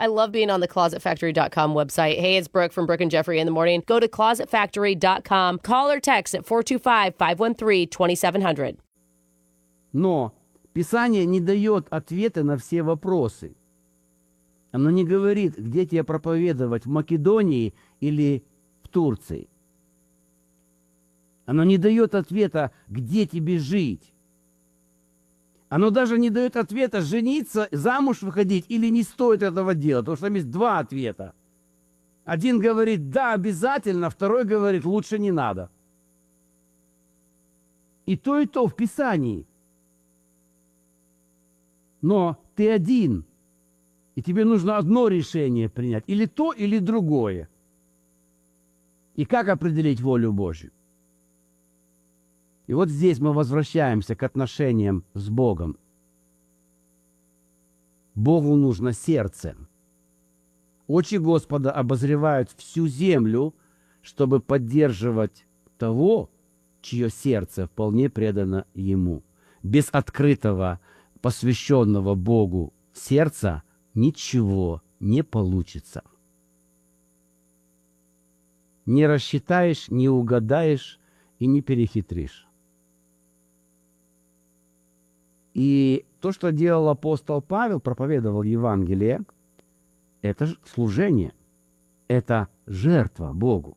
I love being on the ClosetFactory.com website. Hey, it's Brooke from Brooke and Jeffrey in the morning. Go to ClosetFactory.com. Call or text at 425-513-2700. Но Писание не дает ответа на все вопросы. Оно не говорит, где тебе проповедовать, в Македонии или в Турции. Оно не дает ответа, где тебе жить. Оно даже не дает ответа, жениться, замуж выходить или не стоит этого делать, потому что там есть два ответа. Один говорит, да, обязательно, второй говорит, лучше не надо. И то в Писании. Но ты один, и тебе нужно одно решение принять, или то, или другое. И как определить волю Божью? И вот здесь мы возвращаемся к отношениям с Богом. Богу нужно сердце. Очи Господа обозревают всю землю, чтобы поддерживать того, чье сердце вполне предано Ему. Без открытого, посвященного Богу сердца ничего не получится. Не рассчитаешь, не угадаешь и не перехитришь. И то, что делал апостол Павел, проповедовал Евангелие, это служение, это жертва Богу.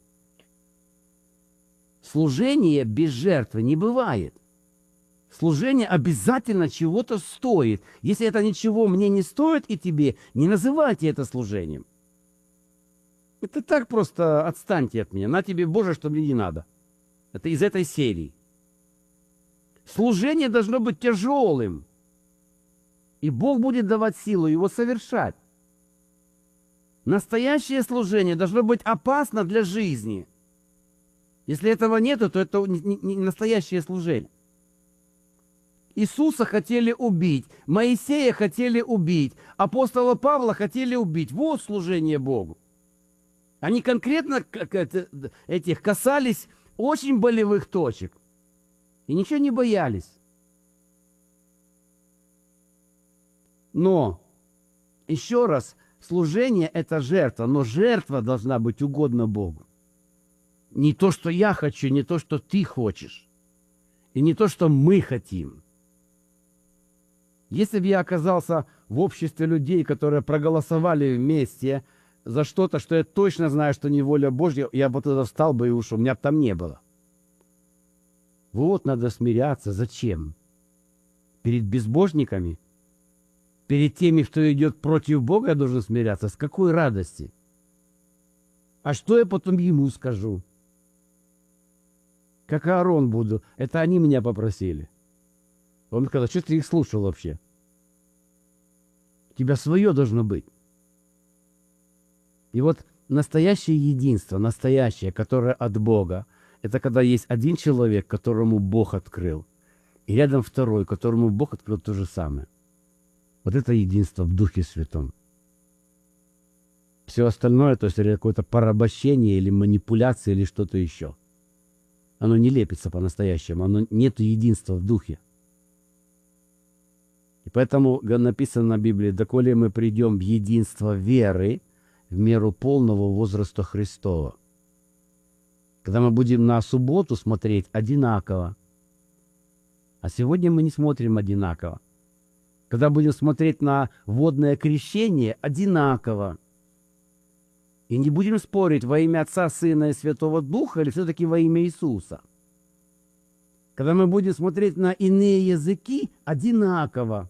Служение без жертвы не бывает. Служение обязательно чего-то стоит. Если это ничего мне не стоит и тебе, не называйте это служением. Это так просто отстаньте от меня. На тебе, Боже, что мне не надо. Это из этой серии. Служение должно быть тяжелым. И Бог будет давать силу его совершать. Настоящее служение должно быть опасно для жизни. Если этого нету, то это не настоящее служение. Иисуса хотели убить, Моисея хотели убить, апостола Павла хотели убить. Вот служение Богу. Они конкретно этих касались очень болевых точек. И ничего не боялись. Но, еще раз, служение – это жертва, но жертва должна быть угодна Богу. Не то, что я хочу, не то, что ты хочешь, и не то, что мы хотим. Если бы я оказался в обществе людей, которые проголосовали вместе за что-то, что я точно знаю, что не воля Божья, я бы тогда встал бы и ушел, меня бы там не было. Вот надо смиряться. Зачем? Перед безбожниками? Перед теми, кто идет против Бога, я должен смиряться? С какой радости? А что я потом ему скажу? Как Аарон буду? Это они меня попросили. Он сказал, что ты их слушал вообще? У тебя свое должно быть. И вот настоящее единство, настоящее, которое от Бога, это когда есть один человек, которому Бог открыл, и рядом второй, которому Бог открыл то же самое. Вот это единство в Духе Святом. Все остальное, то есть какое-то порабощение или манипуляция или что-то еще, оно не лепится по-настоящему, нет единства в Духе. И поэтому написано в Библии, доколе мы придем в единство веры, в меру полного возраста Христова. Когда мы будем на субботу смотреть одинаково, а сегодня мы не смотрим одинаково. Когда будем смотреть на водное крещение одинаково, и не будем спорить во имя Отца, Сына и Святого Духа или все-таки во имя Иисуса. Когда мы будем смотреть на иные языки одинаково.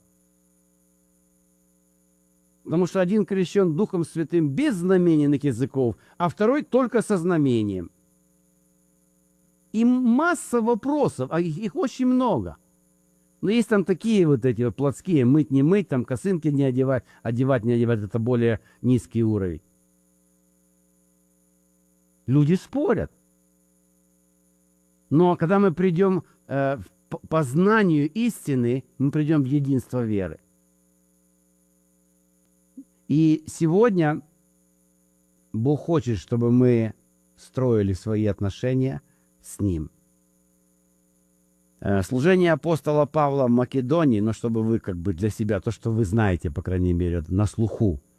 Потому что один крещен Духом Святым без знамененных языков, а второй только со знамением. И масса вопросов, а их очень много. Но есть там такие вот эти вот плотские, мыть, не мыть, там косынки не одевать, одевать, не одевать, это более низкий уровень. Люди спорят. Но когда мы придем к познанию истины, мы придем в единство веры. И сегодня Бог хочет, чтобы мы строили свои отношения с Ним. Служение апостола Павла в Македонии, но чтобы вы как бы для себя, то, что вы знаете, по крайней мере, на слуху,